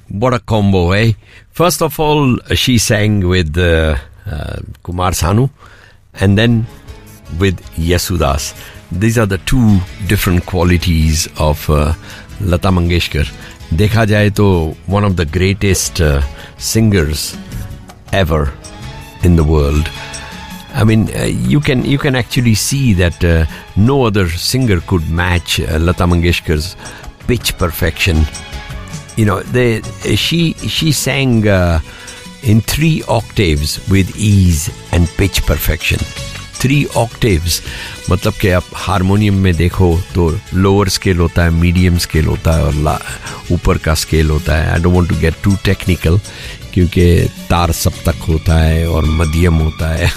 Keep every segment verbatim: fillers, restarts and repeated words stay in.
what a combo, eh? First of all, she sang with uh, uh, Kumar Sanu and then with Yesudas. These are the two different qualities of uh, Lata Mangeshkar. Dekha jaye to one of the greatest uh, singers ever in the world. I mean, uh, you can you can actually see that uh, no other singer could match uh, Lata Mangeshkar's pitch perfection. You know, they she she sang uh, in three octaves with ease and pitch perfection. Three octaves, मतलब कि आप harmonium में देखो तो lower scale होता है, medium scale होता है और ऊपर का स्केल होता है. I don't want to get to technical क्योंकि तार सप्तक होता है और मध्यम होता है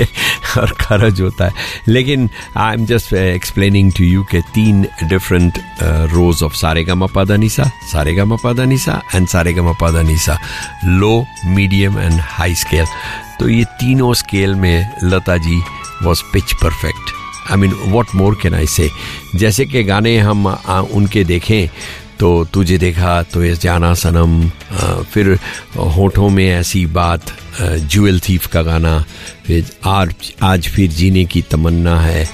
और खरज होता है, लेकिन I am just explaining to you के तीन different rose of सारेगामापाधानिसा, सारेगामापाधानिसा and सारेगामापाधानिसा, low, medium and high scale. तो ये तीनों स्केल में Lata ji was pitch perfect. I mean, what more can I say? जैसे कि गाने हम आ, उनके देखें तो तुझे देखा तो ये जाना सनम, आ, फिर होठों में ऐसी बात, ज्वेल थीफ का गाना, फिर आज आज फिर जीने की तमन्ना है.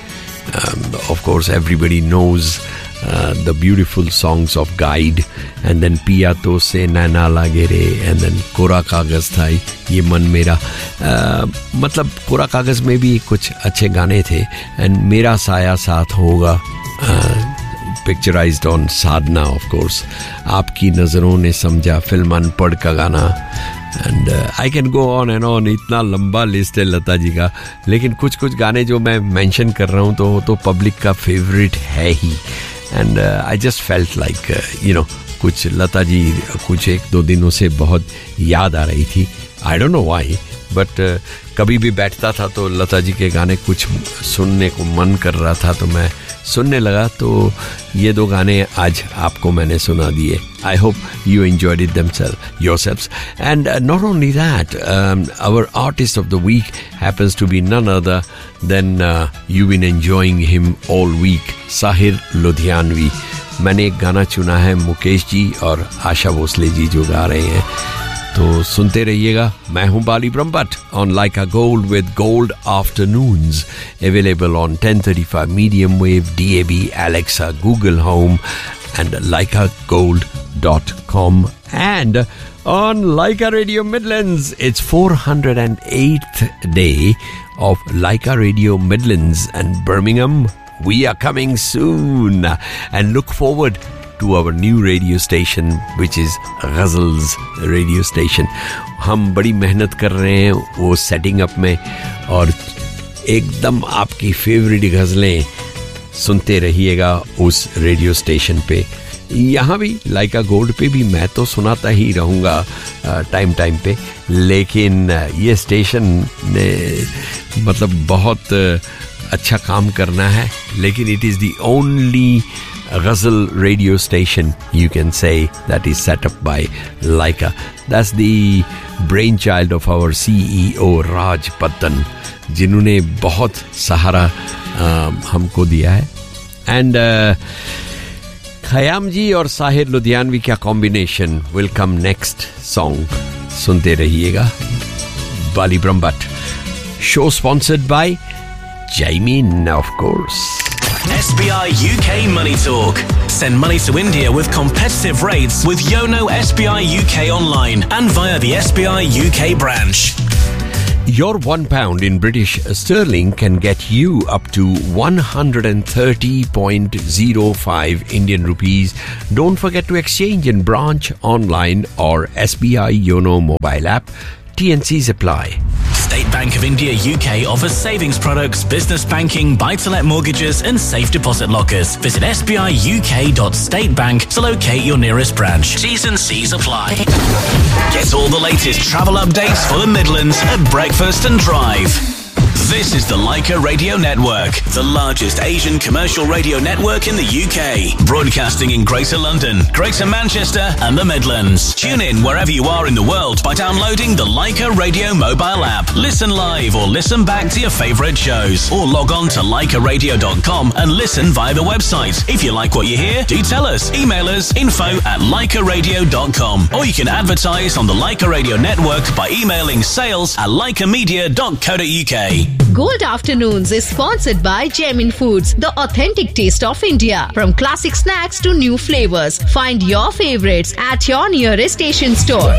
Of course, everybody knows uh, the beautiful songs of Guide, and then Piya to se naina lage re, and then कोरा कागज था ये मन मेरा. uh, मतलब कोरा कागज में भी कुछ अच्छे गाने थे, and मेरा साया साथ होगा, uh, picturized on Sadhana, of course. आपकी नजरों ने समझा, फिल्म अनपढ़ का गाना. And I can go on and on. इतना लंबा लिस्ट है लता जी का, लेकिन कुछ कुछ गाने जो मैं मेंशन कर रहा हूँ तो तो पब्लिक का फेवरेट है ही. And I just felt like you know कुछ लता जी कुछ एक दो दिनों से बहुत याद आ रही थी. I don't know why, but कभी भी बैठता था तो लता जी के गाने कुछ सुनने को मन कर रहा था तो मैं सुनने लगा. तो ये दो गाने आज आपको मैंने सुना दिए. I hope you enjoyed it themselves, yourselves. And uh, not only that, um, our artist of the week happens to be none other than uh, you've been enjoying him all week, Sahir Ludhianvi. मैंने एक गाना चुना है मुकेश जी और आशा भोसले जी जो गा रहे हैं, तो सुनते रहिएगा. मैं हूं बाली Brahmbhatt on Like a Gold with Gold Afternoons, available on ten thirty-five medium wave, D A B, Alexa, Google Home and Leica Gold dot com, and on Leica Radio Midlands. It's four hundred eighth day of Leica Radio Midlands and Birmingham. We are coming soon, and look forward to our new radio station, which is Ghazals radio station. हम बड़ी मेहनत कर रहे हैं वो setting up में, और एकदम आपकी फेवरेट गज़लें सुनते रहिएगा उस रेडियो स्टेशन पे. यहाँ भी लाइका गोल्ड पे भी मैं तो सुनाता ही रहूँगा टाइम टाइम पे, लेकिन ये स्टेशन ने मतलब बहुत अच्छा काम करना है. लेकिन it is the only ghazal radio station you can say that is set up by Leica. That's the brainchild of our C E O Raj Pattan, जिन्होंने बहुत सहारा uh, हमको दिया है. एंड खयाम जी और साहिर लुधियानवी का combination will come next song. सुनते रहिएगा. बाली Brahmbhatt show sponsored by Jaimin, of course. S B I U K Money Talk. Send money to India with competitive rates with Yono S B I U K online and via the S B I U K branch. Your one pound in British sterling can get you up to one hundred thirty point zero five Indian rupees. Don't forget to exchange in branch, online or S B I Yono mobile app. T N Cs apply. State Bank of India U K offers savings products, business banking, buy-to-let mortgages and safe deposit lockers. Visit s b i u k dot state bank to locate your nearest branch. T's and C's apply. Get all the latest travel updates for the Midlands at Breakfast and Drive. This is the Leica Radio Network, the largest Asian commercial radio network in the U K, broadcasting in Greater London, Greater Manchester and the Midlands. Tune in wherever you are in the world by downloading the Leica Radio mobile app. Listen live or listen back to your favourite shows, or log on to leica radio dot com and listen via the website. If you like what you hear, do tell us. Email us info at leica radio dot com, or you can advertise on the Leica Radio Network by emailing sales at leica media dot co dot uk. Gold Afternoons is sponsored by Gemin Foods, the authentic taste of India. From classic snacks to new flavors, find your favorites at your nearest station store.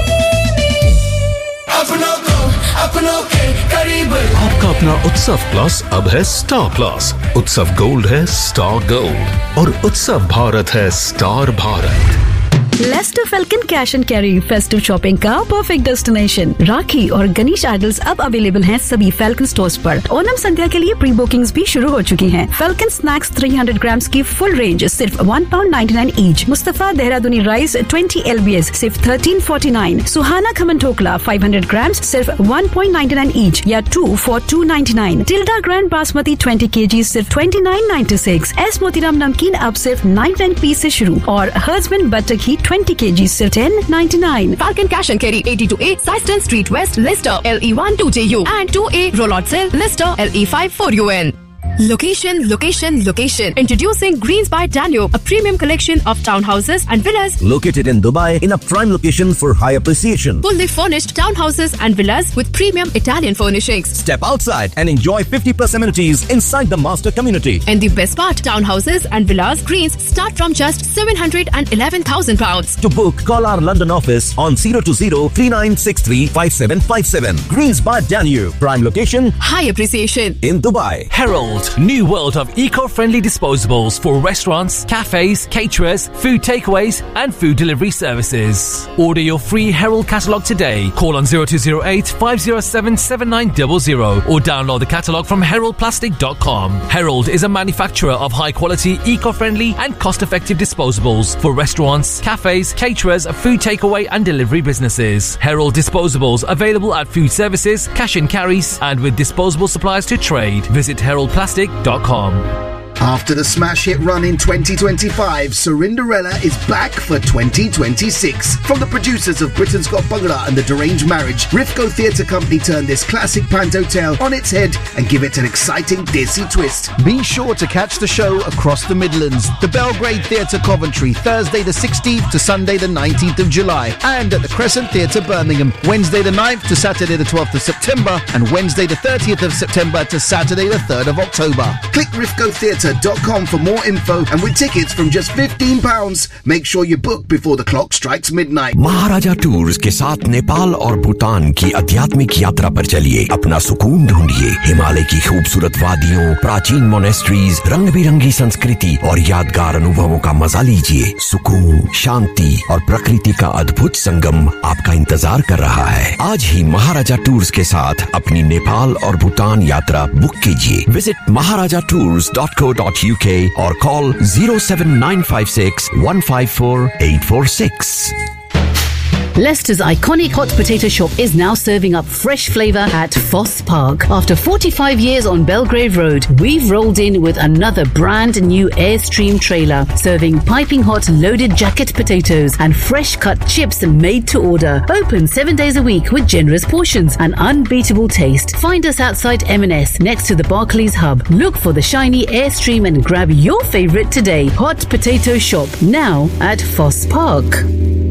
आपका अपना उत्सव plus अब है star plus. उत्सव gold है star gold और उत्सव भारत है star Bharat. Lester falcon cash and carry festive shopping का परफेक्ट डेस्टिनेशन। राखी और गणेश आइडल्स अब अवेलेबल हैं सभी फेल्कन स्टोर्स पर। ओनम संध्या के लिए प्री बुकिंग्स भी शुरू हो चुकी हैं। फेल्कन स्नैक्स तीन सौ ग्राम्स की फुल रेंज सिर्फ one pound ninety nine each. Mustafa देहरादूनी rice twenty LBS सिर्फ थर्टीन फोर्टी नाइन। सुहाना खमन ठोकला फाइव हंड्रेड ग्राम्स सिर्फ one point ninety nine each या to for to ninety nine. Tilde grand basmati twenty KG सिर्फ twenty nine ninety six. S Motiram नमकीन अब सिर्फ ninety nine piece से शुरू और हर्जमन butter ghee twenty kilograms still ten ninety-nine. Falcon Cash and Carry eighty to eight Syston Street West, Leicester L E one two J U and two A Rollout Cell, Leicester L E five four U N. Location, location, location. Introducing Greens by Danube, a premium collection of townhouses and villas located in Dubai in a prime location for high appreciation. Fully furnished townhouses and villas with premium Italian furnishings. Step outside and enjoy fifty plus amenities inside the master community. And the best part, townhouses and villas Greens start from just seven hundred eleven thousand pounds. To book, call our London office on zero two zero three nine six three five seven five seven. Greens by Danube, prime location, high appreciation in Dubai. Herald. New world of eco-friendly disposables for restaurants, cafes, caterers, food takeaways and food delivery services. Order your free Herald catalogue today. Call on zero two zero eight five zero seven seven nine zero zero or download the catalogue from herald plastic dot com. Herald is a manufacturer of high-quality, eco-friendly and cost-effective disposables for restaurants, cafes, caterers, food takeaway and delivery businesses. Herald disposables available at food services, cash and carries and with disposable supplies to trade. Visit herald plastic dot com. After the smash hit run in twenty twenty-five, Cinderella is back for twenty twenty-six. From the producers of Britain's Got Bhangra and The Deranged Marriage, Rifco Theatre Company turned this classic panto tale on its head and give it an exciting Desi twist. Be sure to catch the show across the Midlands. The Belgrade Theatre Coventry, Thursday the sixteenth to Sunday the nineteenth of July. And at the Crescent Theatre Birmingham, Wednesday the ninth to Saturday the twelfth of September and Wednesday the thirtieth of September to Saturday the third of October. Click rifco theatre dot com for more info, and with tickets from just fifteen pounds, make sure you book before the clock strikes midnight. Maharaja tours के साथ नेपाल और भूटान की आध्यात्मिक यात्रा पर चलिए। अपना सुकून ढूंढिए। हिमालय की खूबसूरत वादियों, प्राचीन मोनेस्ट्रीज, रंग बिरंगी संस्कृति और यादगार अनुभवों का मजा लीजिए। सुकून, शांति और प्रकृति का अद्भुत संगम आपका इंतजार कर रहा है। आज ही महाराजा टूर्स के साथ अपनी नेपाल और भूटान यात्रा बुक कीजिए। Visit Maharaja tours dot co dot uk or call zero seven nine five six one five four eight four six. Leicester's iconic hot potato shop is now serving up fresh flavour at Foss Park. After forty-five years on Belgrave Road, we've rolled in with another brand new Airstream trailer, serving piping hot loaded jacket potatoes and fresh cut chips made to order. Open seven days a week with generous portions and unbeatable taste. Find us outside M and S next to the Barclays Hub. Look for the shiny Airstream and grab your favourite today. Hot Potato Shop, now at Foss Park.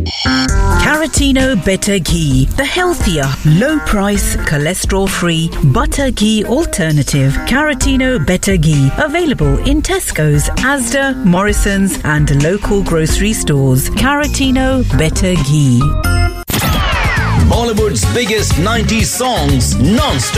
Caratino Better Ghee, the healthier, low-price, cholesterol-free butter ghee alternative. Caratino Better Ghee, available in Tesco's, Asda, Morrison's and local grocery stores. Caratino Better Ghee. Bollywood's biggest nineties songs non-stop.